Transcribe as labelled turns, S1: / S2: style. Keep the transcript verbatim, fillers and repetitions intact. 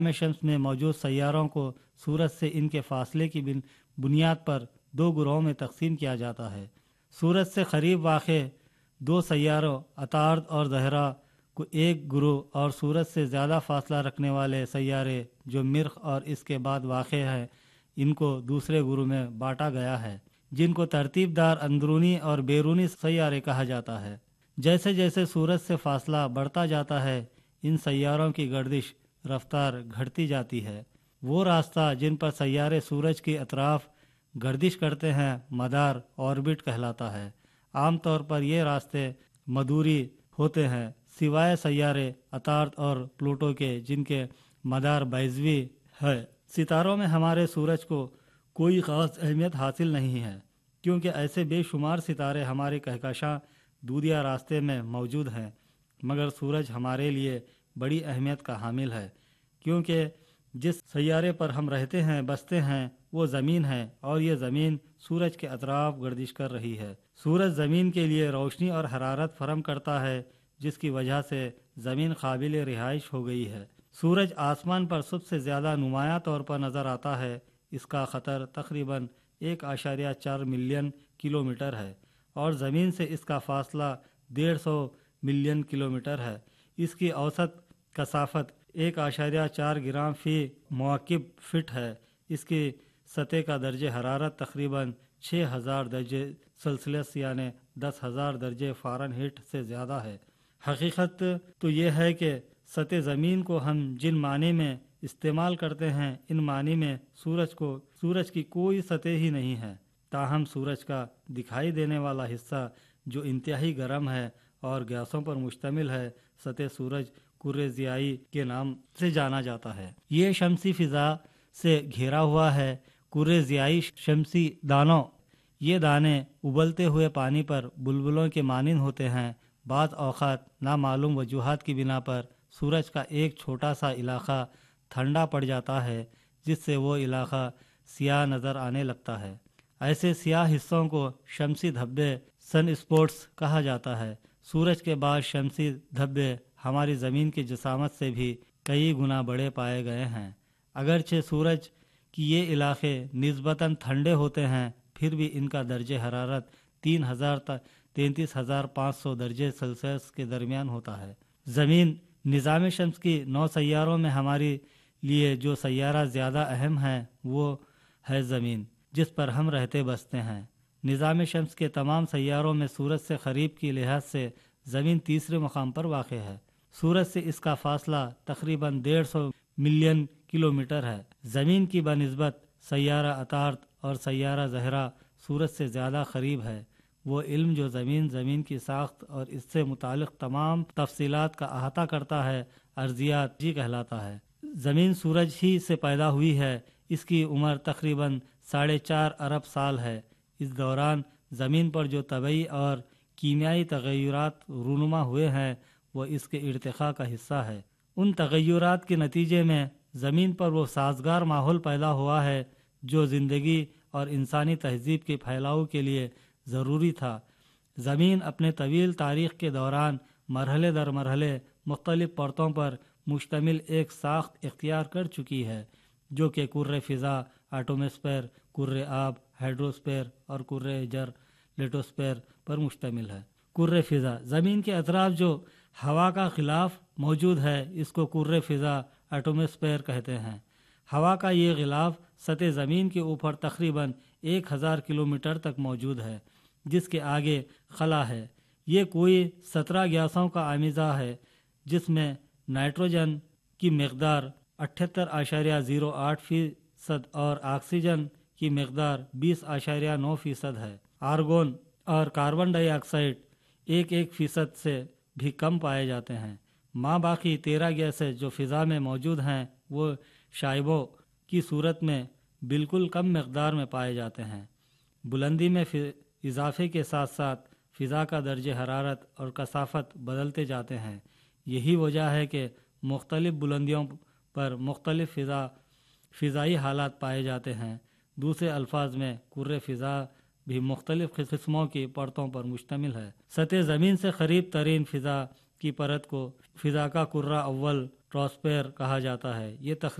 S1: میں شمس میں موجود سیاروں کو سورج سے ان کے فاصلے کی بنیاد پر دو گروہوں میں تقسیم کیا جاتا ہے۔ سورج سے قریب واقع دو سیاروں عطارد اور زہرہ کو ایک گروہ، اور سورج سے زیادہ فاصلہ رکھنے والے سیارے جو مریخ اور اس کے بعد واقع ہیں ان کو دوسرے گروہ میں بانٹا گیا ہے، جن کو ترتیب دار اندرونی اور بیرونی سیارے کہا جاتا ہے۔ جیسے جیسے سورج سے فاصلہ بڑھتا جاتا ہے ان سیاروں کی گردش رفتار گھٹتی جاتی ہے۔ وہ راستہ جن پر سیارے سورج کی اطراف گردش کرتے ہیں مدار اوربٹ کہلاتا ہے۔ عام طور پر یہ راستے مدوری ہوتے ہیں سوائے سیارے عطارد اور پلوٹو کے، جن کے مدار بیضوی ہے۔ ستاروں میں ہمارے سورج کو کوئی خاص اہمیت حاصل نہیں ہے، کیونکہ ایسے بے شمار ستارے ہمارے کہکشاں دودیا راستے میں موجود ہیں، مگر سورج ہمارے لیے بڑی اہمیت کا حامل ہے، کیونکہ جس سیارے پر ہم رہتے ہیں بستے ہیں وہ زمین ہے، اور یہ زمین سورج کے اطراف گردش کر رہی ہے۔ سورج زمین کے لیے روشنی اور حرارت فراہم کرتا ہے، جس کی وجہ سے زمین قابل رہائش ہو گئی ہے۔ سورج آسمان پر سب سے زیادہ نمایاں طور پر نظر آتا ہے۔ اس کا قطر تقریباً ایک اشاریہ چار ملین کلومیٹر ہے، اور زمین سے اس کا فاصلہ ڈیڑھ سو ملین کلومیٹر ہے۔ اس کی اوسط کثافت ایک اشاریہ چار گرام فی مکعب فٹ ہے۔ اس کی سطح کا درجہ حرارت تقریباً چھ ہزار درجہ سیلسیس یعنی دس ہزار درجہ فارنہیٹ سے زیادہ ہے۔ حقیقت تو یہ ہے کہ سطح زمین کو ہم جن معنی میں استعمال کرتے ہیں ان معنی میں سورج کو سورج کی کوئی سطح ہی نہیں ہے، تاہم سورج کا دکھائی دینے والا حصہ جو انتہائی گرم ہے اور گیسوں پر مشتمل ہے سطح سورج کرۂ ضیائی کے نام سے جانا جاتا ہے۔ یہ شمسی فضا سے گھیرا ہوا ہے۔ کرۂ ضیائی شمسی دانوں، یہ دانے ابلتے ہوئے پانی پر بلبلوں کے مانند ہوتے ہیں۔ بعض اوقات نامعلوم وجوہات کی بنا پر سورج کا ایک چھوٹا سا علاقہ ٹھنڈا پڑ جاتا ہے، جس سے وہ علاقہ سیاہ نظر آنے لگتا ہے۔ ایسے سیاہ حصوں کو شمسی دھبے سن اسپاٹس کہا جاتا ہے۔ سورج کے بعد شمسی دھبے ہماری زمین کی جسامت سے بھی کئی گنا بڑے پائے گئے ہیں۔ اگرچہ سورج کی یہ علاقے نسبتاً ٹھنڈے ہوتے ہیں، پھر بھی ان کا درجہ حرارت تین ہزار تینتیس ہزار پانچ سو درجہ سیلسیس کے درمیان ہوتا ہے۔ زمین نظام شمس کی نو سیاروں میں ہمارے لیے جو سیارہ زیادہ اہم ہے وہ ہے زمین، جس پر ہم رہتے بستے ہیں۔ نظام شمس کے تمام سیاروں میں سورج سے قریب کی لحاظ سے زمین تیسرے مقام پر واقع ہے۔ سورج سے اس کا فاصلہ تقریباً ڈیڑھ سو ملین کلومیٹر ہے۔ زمین کی بنسبت سیارہ عطارد اور سیارہ زہرہ سورج سے زیادہ قریب ہے۔ وہ علم جو زمین زمین کی ساخت اور اس سے متعلق تمام تفصیلات کا احاطہ کرتا ہے ارضیات جی کہلاتا ہے۔ زمین سورج ہی سے پیدا ہوئی ہے۔ اس کی عمر تقریباً ساڑھے چار ارب سال ہے۔ اس دوران زمین پر جو طبعی اور کیمیائی تغیرات رونما ہوئے ہیں وہ اس کے ارتقاء کا حصہ ہے۔ ان تغیرات کے نتیجے میں زمین پر وہ سازگار ماحول پیدا ہوا ہے جو زندگی اور انسانی تہذیب کے پھیلاؤ کے لیے ضروری تھا۔ زمین اپنے طویل تاریخ کے دوران مرحلے در مرحلے مختلف پرتوں پر مشتمل ایک ساخت اختیار کر چکی ہے، جو کہ کرۂ فضا، ایٹماسفیر، کرۂ آب، ہائیڈروسفیر اور کرۂ جر لیٹوسفیر پر مشتمل ہے۔ کرۂ فضا، زمین کے اطراف جو ہوا کا غلاف موجود ہے اس کو کرۂ فضا ایٹماسفیر کہتے ہیں۔ ہوا کا یہ غلاف سطح زمین کے اوپر تقریباً ایک ہزار کلومیٹر تک موجود ہے، جس کے آگے خلا ہے۔ یہ کوئی سترہ گیسوں کا آمیزہ ہے، جس میں نائٹروجن کی مقدار اٹھہتر اشاریہ زیرو آٹھ فیصد اور آکسیجن کی مقدار بیس اشاریہ نو فیصد ہے۔ آرگون اور کاربن ڈائی آکسائڈ ایک ایک فیصد سے بھی کم پائے جاتے ہیں۔ ماں باقی تیرہ گیسیں جو فضا میں موجود ہیں وہ شائبوں کی صورت میں بالکل کم مقدار میں پائے جاتے ہیں۔ بلندی میں اضافے کے ساتھ ساتھ فضا کا درجہ حرارت اور کثافت بدلتے جاتے ہیں۔ یہی وجہ ہے کہ مختلف بلندیوں پر مختلف فضا فضائی حالات پائے جاتے ہیں۔ دوسرے الفاظ میں کرۂ فضا بھی مختلف قسموں کی پرتوں پر مشتمل ہے۔ سطح زمین سے قریب ترین فضا کی پرت کو فضا کا کرہ اول ट्रॉस्फेयर कहा जाता है। ये